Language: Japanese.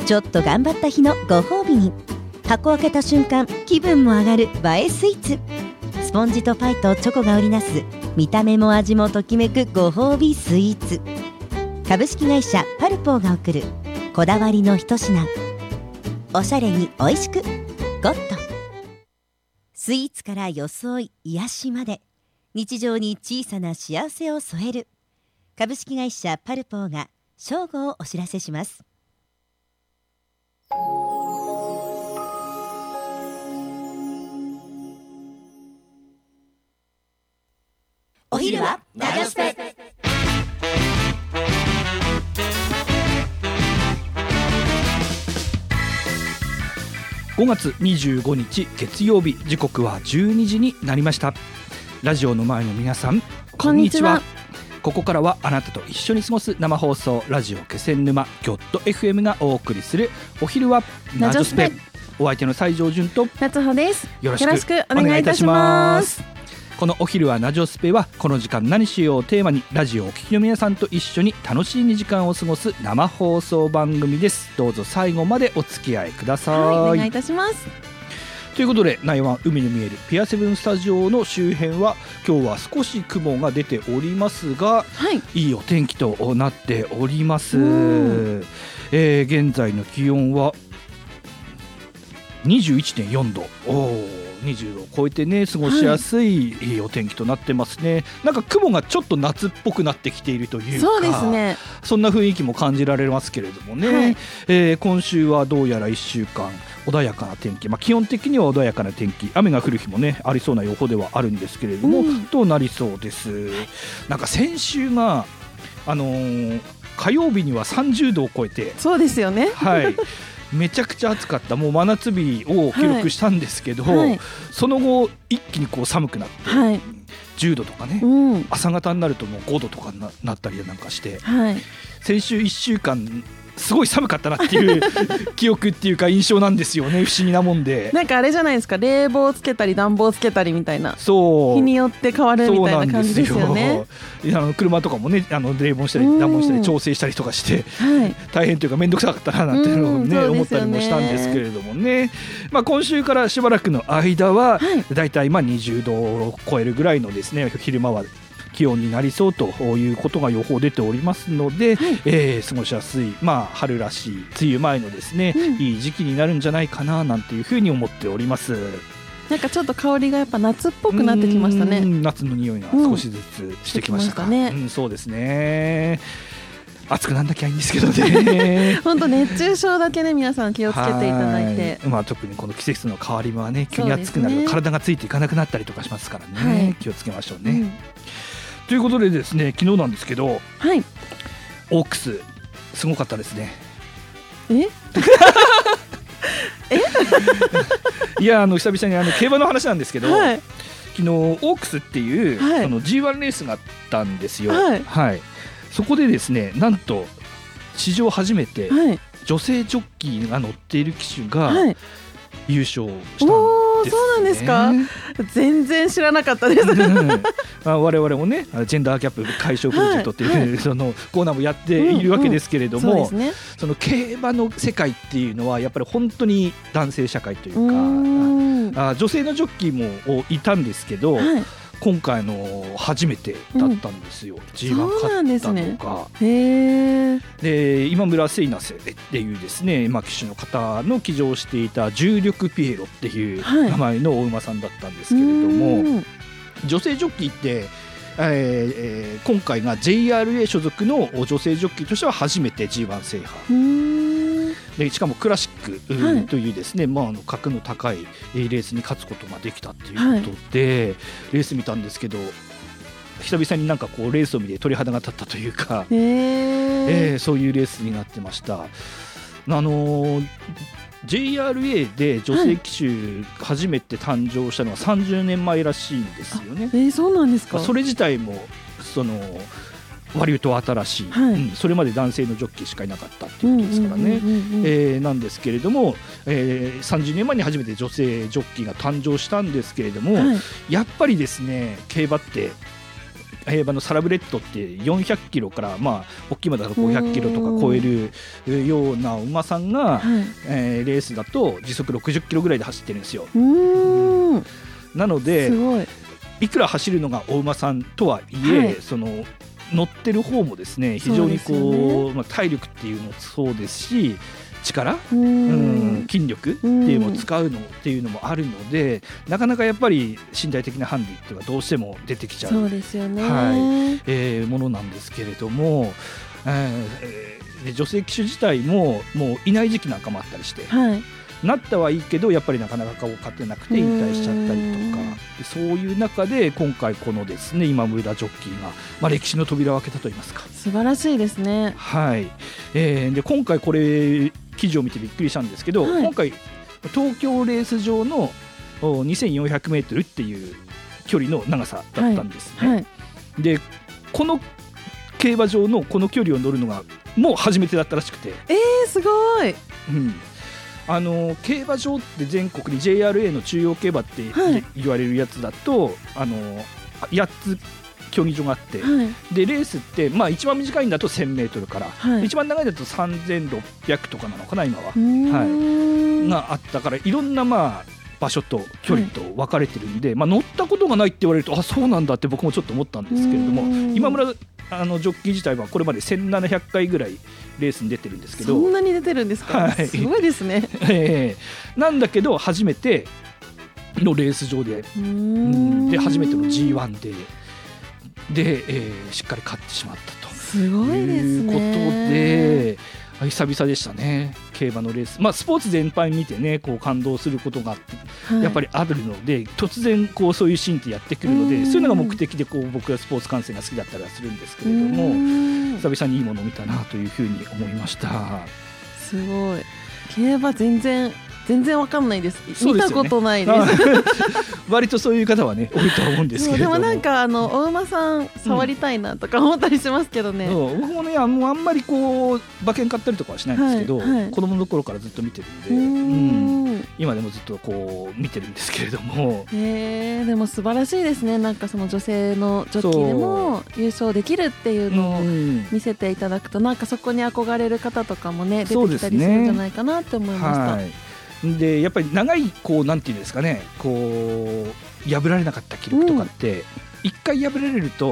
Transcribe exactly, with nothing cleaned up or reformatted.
ちょっと頑張った日のご褒美に、箱開けた瞬間気分も上がる映えスイーツ。スポンジとパイとチョコが織りなす見た目も味もときめくご褒美スイーツ。株式会社パルポーが送るこだわりの一品。おしゃれにおいしくゴッド。スイーツから装い癒しまで、日常に小さな幸せを添える株式会社パルポーが正午をお知らせします。お昼はラジオスペ。 ごがつにじゅうごにち月曜日、時刻はじゅうにじになりました。ラジオの前の皆さん、こんにちは。ここからはあなたと一緒に過ごす生放送、ラジオ気仙沼ギョッド エフエム がお送りするお昼はラジオスペ。お相手の西条純と夏穂です。 よろしくお願いいたします。このお昼はラジオスペは、この時間何しようをテーマに、ラジオをお聞きの皆さんと一緒に楽しいにじかんを過ごす生放送番組です。どうぞ最後までお付き合いください。 はい、お願いいたします。 ということで、内湾海の見えるピアセブンスタジオの周辺は今日は少し雲が出ておりますが、はい、いいお天気となっております。えー、現在の気温は にじゅういってんよんど、おにじゅうどを超えてね、過ごしやすい、はい、いいお天気となってますね。なんか雲がちょっと夏っぽくなってきているというか、 そうですね、 そんな雰囲気も感じられますけれどもね、はい、えー、今週はどうやらいっしゅうかん穏やかな天気、まあ、基本的には穏やかな天気、雨が降る日もねありそうな予報ではあるんですけれども、うん、となりそうです。なんか先週が、あのー、火曜日にはさんじゅうどを超えて、 そうですよね、 はいめちゃくちゃ暑かった、もう真夏日を記録したんですけど、はいはい、その後一気にこう寒くなって、はい、じゅうどとかね、うん、朝方になるともうごどとか な, なったりなんかして、はい、先週いっしゅうかんすごい寒かったなっていう記憶っていうか印象なんですよね。不思議なもんで、 なんかあれじゃないですか、冷房つけたり暖房つけたりみたいな、 そう日によって変わるみたいな感じですよね。 いや、あの車とかもね、あの冷房したり暖房したり調整したりとかして、はい、大変というか面倒くさかったななんていうのを、ね、思ったりもしたんですけれどもね、まあ、今週からしばらくの間は、はい、だいたいまあにじゅうどを超えるぐらいのですね、昼間は気温になりそうということが予報出ておりますので、はい、えー、過ごしやすい、まあ、春らしい梅雨前のですね、うん、いい時期になるんじゃないかななんていうふうに思っております。 なんかちょっと香りがやっぱ夏っぽくなってきましたね。 夏の匂いが少しずつしてきましたか、うん、してきましたね、うん、そうですね。暑くなんなきゃいいんですけどね本当熱中症だけね、皆さん気をつけていただいて、 まあ、特にこの季節の変わり目はね、急に暑くなると体がついていかなくなったりとかしますからね、はい、気をつけましょうね、うん、ということでですね、昨日なんですけど、はい、オークスすごかったですね。 ええいや、あの久々にあの競馬の話なんですけど、はい、昨日オークスっていう、はい、その ジーワン レースがあったんですよ、はいはい、そこでですね、なんと史上初めて女性ジョッキーが乗っている騎手が優勝したんですね、 おー、そうなんですか。全然知らなかったです、うんまあ、我々もね、ジェンダーギャップ解消プロジェクトっていう、はいはい、そのコーナーもやっているわけですけれども、うんうん、 そ, ね、その競馬の世界っていうのはやっぱり本当に男性社会というか、あ女性のジョッキーもいたんですけど、はい、今回の初めてだったんですよ、うん、ジーワン 勝ったのが、ね、へで今村聖奈っていうですね、まあ、騎手の方の騎乗していた重力ピエロっていう名前のお馬さんだったんですけれども、はい、女性ジョッキーって、えー、今回が ジェイアールエー 所属の女性ジョッキーとしては初めて ジーワン 制覇で、しかもクラシック、はい、というですね、まあ、あの格の高いレースに勝つことができたということで、はい、レース見たんですけど、久々になんかこうレースを見て鳥肌が立ったというか、えーえー、そういうレースになってました。あのー、ジェイアールエー で女性騎手初めて誕生したのはさんじゅうねんまえらしいんですよね。 えー、そうなんですか。 それ自体もその割と新しい、はい、うん、それまで男性のジョッキーしかいなかったっていうことですからね、なんですけれども、えー、さんじゅうねんまえに初めて女性ジョッキーが誕生したんですけれども、はい、やっぱりですね、競馬って競馬のサラブレッドってよんひゃくキロから、まあ、大きい馬だとごひゃくキロとか超えるような馬さんが、はいえー、レースだと時速ろくじゅっキロぐらいで走ってるんですよ。 うーんなのですごいいくら走るのがお馬さんとはいえ、はい、その乗ってる方もですね非常にこう、ねまあ、体力っていうのもそうですし力、うん、筋力っていうのを使うのっていうのもあるのでなかなかやっぱり身体的なハンディっていうのはどうしても出てきちゃう、 そうですよね、 はいえー、ものなんですけれども、えー、で女性騎手自体ももういない時期なんかもあったりして、はい、なったはいいけどやっぱりなかなか顔勝てなくて引退しちゃったりとかでそういう中で今回このですね今村ジョッキーが、まあ、歴史の扉を開けたといいますか素晴らしいですね、 はいえー、で今回これ記事を見てびっくりしたんですけど、はい、今回東京レース場のにせんよんひゃくメートルっていう距離の長さだったんですね、はいはい、でこの競馬場のこの距離を乗るのがもう初めてだったらしくてえーすごい、 うんあの競馬場って全国に ジェイアールエー の中央競馬って言われるやつだと、はい、あのやっつ競技場があって、はい、でレースって、まあ、一番短いんだと せんメートル から、はい、一番長いだとさんぜんろっぴゃくとかなのかな今は、はい、があったからいろんな、まあ、場所と距離と分かれてるんで、はいまあ、乗ったことがないって言われるとあそうなんだって僕もちょっと思ったんですけれども今村あのジョッキー自体はこれまでせんななひゃっかいぐらいレースに出てるんですけどそんなに出てるんですか、はい、すごいですね、 えー、なんだけど初めてのレース場でうんで初めての ジーワン でで、えー、しっかり勝ってしまったとすごいですねいうことで久々でしたね競馬のレース、まあ、スポーツ全般見てねこう感動することがあって、はい、やっぱりあるので突然こうそういうシーンってやってくるのでそういうのが目的でこう僕はスポーツ観戦が好きだったりはするんですけれども久々にいいものを見たなというふうに思いました。 すごい競馬全然全然わかんないです。見たことないです。 割とそういう方はね多いと思うんですけれども。 でもなんかあのお馬さん触りたいなとか思ったりしますけどね。 うん、僕もねあのあんまりこう馬券買ったりとかはしないんですけど、はいはい、子供の頃からずっと見てるんで、うんうん、今でもずっとこう見てるんですけれども。 へーでも素晴らしいですね。なんかその女性のジョッキーでも優勝できるっていうのを見せていただくと、なんかそこに憧れる方とかもね出てきたりするんじゃないかなって思いました。 でやっぱり長いこうなんていうんですかねこう破られなかった記録とかって一、うん、回破られると